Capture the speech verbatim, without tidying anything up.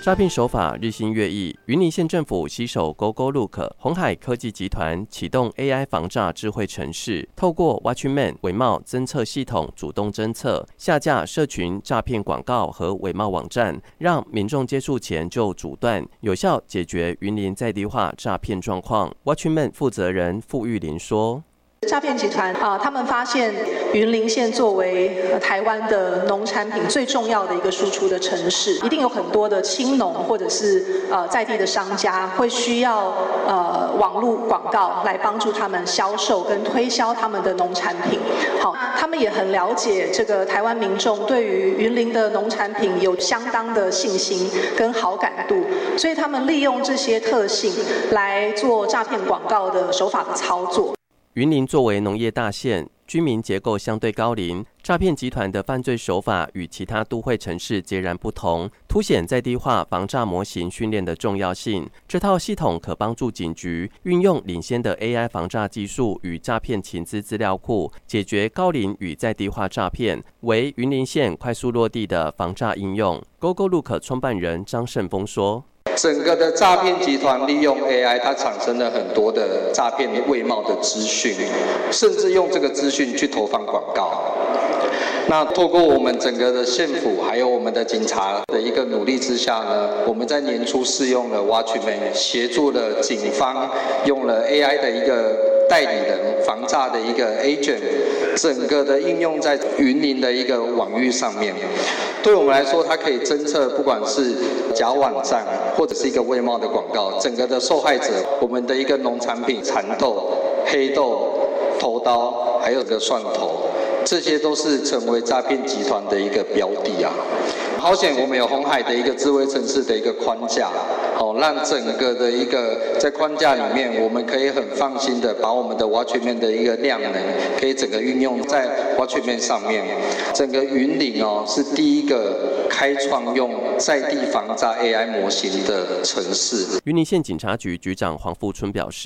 诈骗手法日新月异，云林县政府携手 GoGoLook、鸿海科技集团启动 A I 防诈智慧城市，透过 Watchman 伪冒侦测系统主动侦测、下架社群诈骗广告和伪冒网站，让民众接触前就阻断，有效解决云林在地化诈骗状况。Watchman 负责人傅玉林说。 诈骗集团啊，他们发现云林县作为台湾的农产品最重要的一个输出的城市，一定有很多的青农或者是呃在地的商家会需要呃网络广告来帮助他们销售跟推销他们的农产品。好，他们也很了解这个台湾民众对于云林的农产品有相当的信心跟好感度，所以他们利用这些特性来做诈骗广告的手法的操作。 云林作为农业大县，居民结构相对高龄，诈骗集团的犯罪手法与其他都会城市截然不同，凸显在地化防诈模型训练的重要性。这套系统可帮助警局运用领先的 A I 防诈技术与诈骗情资资料库，解决高龄与在地化诈骗，为云林县快速落地的防诈应用。GoGoLook 创办人张胜峰说。 整个的诈骗集团利用 A I， 它产生了很多的诈骗伪冒的资讯，甚至用这个资讯去投放广告。那透过我们整个的县府还有我们的警察的一个努力之下呢，我们在年初试用了 Watchman， 协助了警方用了 A I 的一个代理人防诈的一个 agent， 整个的应用在云林的一个网域上面。对我们来说，它可以侦测不管是假网站或者是一个伪冒的广告，整个的受害者，我们的一个农产品蚕豆、黑豆、头刀，还有个蒜头，这些都是成为诈骗集团的一个标的啊。好险，我们有鸿海的一个智慧城市的一个框架，哦，让整个的一个在框架里面，我们可以很放心的把我们的 Watchman 的一个量能，可以整个运用在 Watchman 上面。整个云林哦，是第一个开创用在地防诈 A I 模型的城市。 云林县警察局局长黄富春表示。